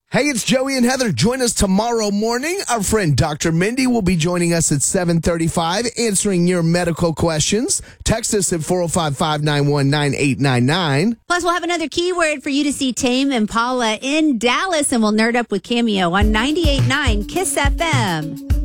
Hey, it's Joey and Heather. Join us tomorrow morning. Our friend Dr. Mindy will be joining us at 7:35, answering your medical questions. Text us at 405-591-9899. Plus, we'll have another keyword for you to see Tame Impala in Dallas, and we'll nerd up with Cameo on 98.9 KISS FM.